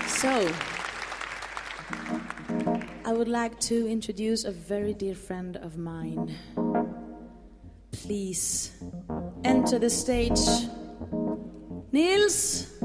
So, I would like to introduce a very dear friend of mine. Please enter the stage, Niels.